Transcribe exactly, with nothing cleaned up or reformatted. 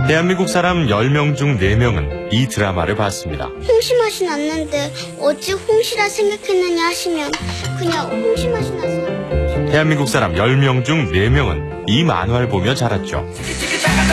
대한민국 사람 열 명 중 네 명은 이 드라마를 봤습니다. 홍시 맛이 났는데 어찌 홍시라 생각했느냐 하시면 그냥 홍시 맛이 나서. 대한민국 사람 열 명 중 네 명은 이 만화를 보며 자랐죠.